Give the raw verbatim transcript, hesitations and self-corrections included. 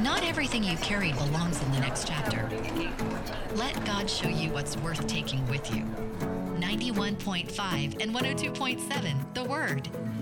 Not everything you carry belongs in the next chapter. Let God show you what's worth taking with you. ninety-one point five and one oh two point seven, The Word.